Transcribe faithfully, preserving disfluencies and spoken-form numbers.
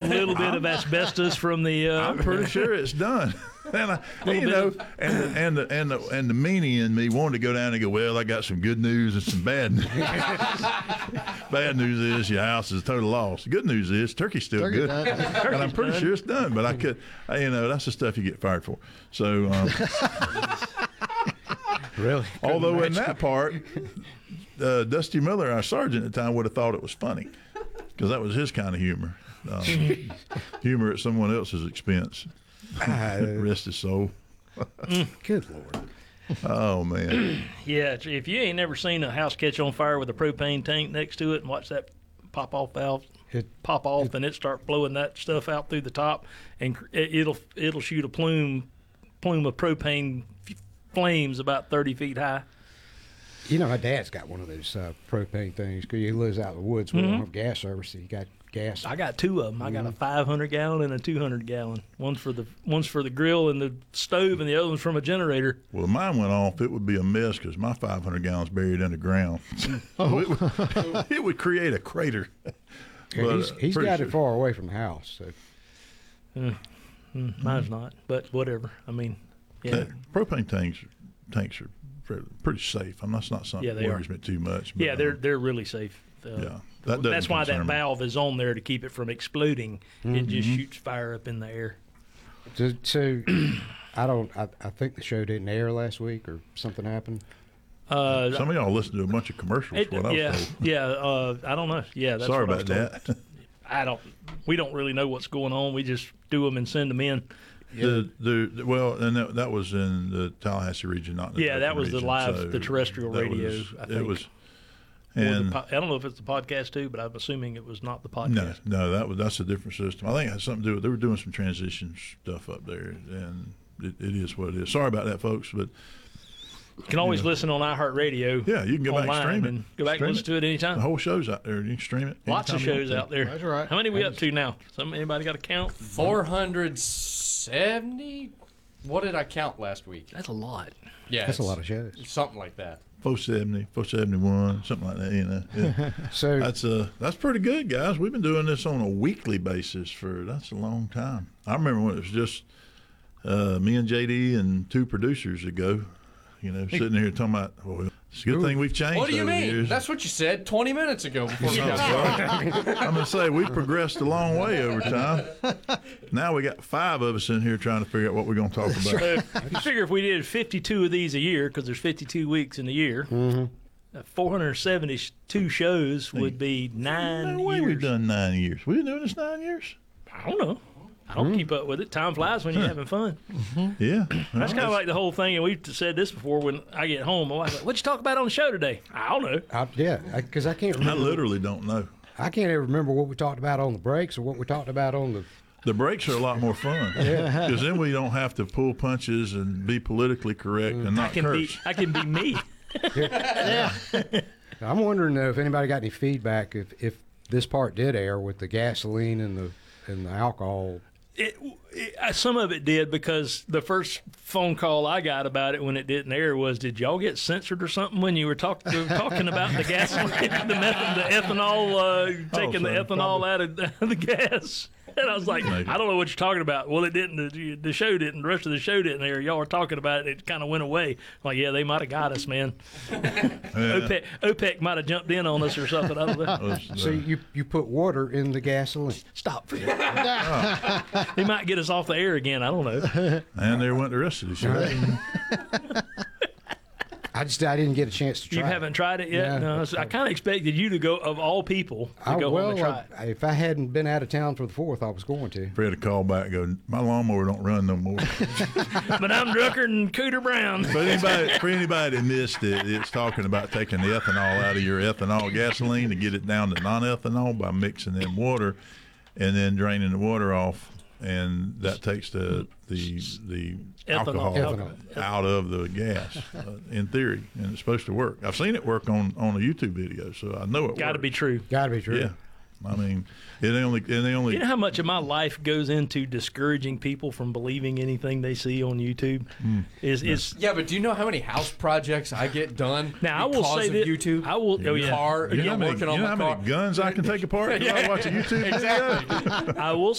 little bit of asbestos from the. Uh, I'm pretty sure it's done. And I, you know, and the, and the and the and the meanie in me wanted to go down and go, well, I got some good news and some bad news. Bad news is your house is a total loss. Good news is turkey's still Turkey good, done. and I'm pretty sure it's done. But I could, I, you know, that's the stuff you get fired for. So, um, really, although in that part, uh, Dusty Miller, our sergeant at the time, would have thought it was funny because that was his kind of humor, um, humor at someone else's expense. Rest his soul. Good Lord. Oh, man. Yeah, if you ain't never seen a house catch on fire with a propane tank next to it and watch that pop-off valve It- pop off it- and it start blowing that stuff out through the top, and cr- it- it'll it'll shoot a plume plume of propane f- flames about thirty feet high. You know, my dad's got one of those uh, propane things because he lives out in the woods. We don't have gas service. So he got gas. I got two of them. I got a Mhm. five hundred gallon and a two hundred gallon. One's for the one's for the grill and the stove, and the other one's from a generator. Well, if mine went off, it would be a mess because my five hundred gallons buried in the ground. So it, would, it would create a crater. Yeah, But, he's uh, he's pretty got sure- it far away from the house. So. Mm, mine's not, but whatever. I mean, yeah, Uh, propane tanks tanks are pretty, pretty safe. I'm that's not something Yeah, that they worries are. me too much. But, yeah, they're um, they're really safe. Uh, yeah. That doesn't that's why that concern me. valve is on there to keep it from exploding. It just shoots fire up in the air. So, so I don't. I, I think the show didn't air last week, or something happened. Uh, Some of y'all listen to a bunch of commercials. it- what I was yeah, told. yeah. Uh, I don't know. Yeah, that's Sorry what I about was told. that. I don't. We don't really know what's going on. We just do them and send them in. The, the, the well, and that, that was in the Tallahassee region, not in the Yeah, that Dothan was the region, live- so the terrestrial that radio, was- I It think. was, Or the and po- I don't know if it's the podcast too, but I'm assuming it was not the no, podcast. no, that was that's a different system. I think it had something to do with they were doing some transition stuff up there, and it, it is what it is. Sorry about that, folks, but You can always Yeah. listen on iHeartRadio. yeah, you can go back and online stream it. and go back Stream and listen to it anytime. The whole show's out there. You can stream it. Lots of anytime you shows want out there. That's right. How many we up to now? Some anybody got a count? four hundred seventy? What did I count last week? That's a lot. Yeah, That's a it's lot of shows. Something like that. four seventy, four seventy-one, something like that. You know, yeah. So that's uh that's pretty good, guys. We've been doing this on a weekly basis for that's a long time. I remember when it was just uh, me and J D and two producers ago. You know, sitting here talking about. Well, it's a good thing we've changed. What do you over the mean? years. That's what you said twenty minutes ago before we I'm got started. sorry. I'm gonna say we've progressed a long way over time. Now we got five of us in here trying to figure out what we're going to talk about. So you figure if we did fifty-two of these a year, because there's fifty-two weeks in the year, uh, four hundred seventy-two shows would be nine No way years. we've done nine years. We've been doing this nine years. I don't know. I don't keep up with it. Time flies when you're having fun. Yeah, That's kind of like the whole thing, and we've said this before. When I get home, my wife's like, "What'd you talk about on the show today?" I don't know. I, yeah, because I, can't I remember. literally don't know. I can't ever remember what we talked about on the breaks or what we talked about on the. The breaks are a lot more fun because then we don't have to pull punches and be politically correct and I not can be. curse. I can be me. I'm wondering though if anybody got any feedback if if this part did air with the gasoline and the and the alcohol. It, it, uh, some of it did because the first phone call I got about it when it didn't air was, "Did y'all get censored or something when you were talk, you were talking about the gasoline, the, meth- the ethanol, uh, taking the so ethanol probably. out of the gas?" And I was like, Maybe. "I don't know what you're talking about." Well, it didn't. The, the show didn't. The rest of the show didn't air. Y'all were talking about it. It kind of went away. I'm like, yeah, they might have got us, man. OPEC, OPEC might have jumped in on us or something. I don't know. Those, uh, So you you put water in the gasoline. Stop. He might get us off the air again. I don't know. and there went the rest of the show. I just I didn't get a chance to try. You it. haven't tried it yet? Yeah. No. So I kind of expected you to go, of all people, to I, go well, home and try it. I, if I hadn't been out of town for the fourth, I was going to. Fred had called back and go, my lawnmower don't run no more. But I'm Drucker and Cooter Brown. But anybody, for anybody that missed it, it's talking about taking the ethanol out of your ethanol gasoline to get it down to non-ethanol by mixing in water and then draining the water off. And that takes the the the Ethanol. alcohol Ethanol. out of the gas, uh, in theory, and it's supposed to work. I've seen it work on, on a YouTube video, so I know it Got to works. be true. Got to be true. Yeah, I mean, it only and they only. You know how much of my life goes into discouraging people from believing anything they see on YouTube? Hmm. Is is Yeah, but do you know how many house projects I get done now I will because say of that YouTube? I will. Oh yeah, Car, you know again, how many, working you on know my how car. many guns I can take apart because I watch a YouTube video? Exactly. I will